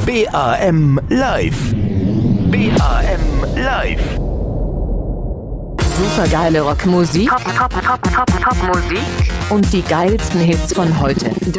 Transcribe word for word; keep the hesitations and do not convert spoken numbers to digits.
B A M live. B A M live. Supergeile Rockmusik. Top, top, top, top, top Musik. Und die geilsten Hits von heute.